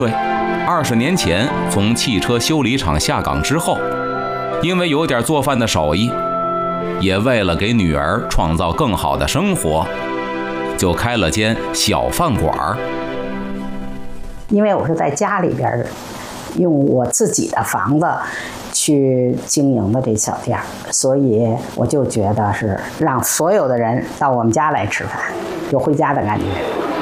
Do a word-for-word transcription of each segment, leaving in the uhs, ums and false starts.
对，二十年前从汽车修理厂下岗之后，因为有点做饭的手艺，也为了给女儿创造更好的生活，就开了间小饭馆。 因为我是在家里边用我自己的房子去经营的这小店，所以我就觉得是让所有的人到我们家来吃饭，有回家的感觉。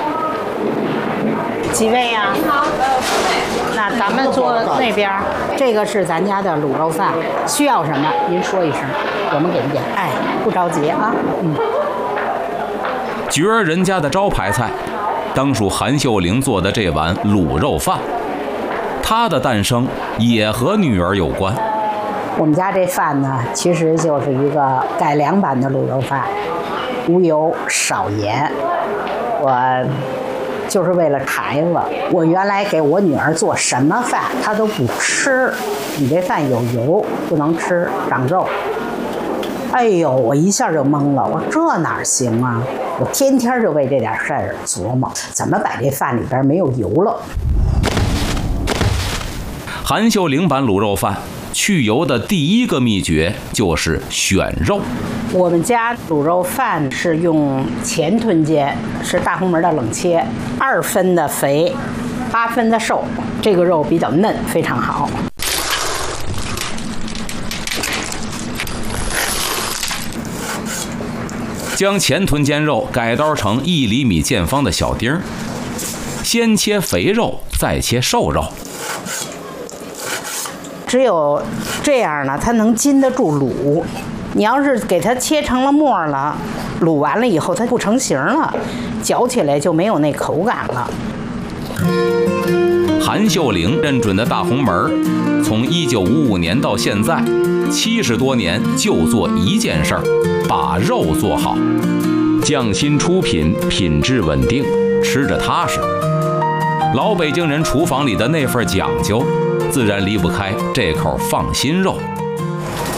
几位呀？你好，那咱们坐那边，这个是咱家的卤肉饭，需要什么您说一声，我们给您点。哎，不着急啊。嗯。 菊儿人家的招牌菜，当属韩秀玲做的这碗卤肉饭。它的诞生也和女儿有关。 我们家这饭呢，其实就是一个改良版的卤肉饭，无油少盐。我就是为了孩子，我原来给我女儿做什么饭，她都不吃。你这饭有油，不能吃，长肉。哎呦，我一下就懵了，我说这哪行啊？我天天就为这点事儿琢磨，怎么把这饭里边没有油了。 韩秀玲版卤肉饭去油的第一个秘诀就是选肉。 我们家卤肉饭是用前臀尖，是大红门的冷切，二分的肥，八分的瘦，这个肉比较嫩，非常好。 将前臀尖肉改刀成一厘米见方的小丁儿，先切肥肉，再切瘦肉。 只有这样呢，它能经得住卤。你要是给它切成了末了，卤完了以后它不成形了，嚼起来就没有那口感了。 韩秀玲认准的大红门，从一九五五年到现在，七十多年就做一件事儿，把肉做好，匠心出品，品质稳定，吃着踏实。老北京人厨房里的那份讲究，自然离不开这口放心肉。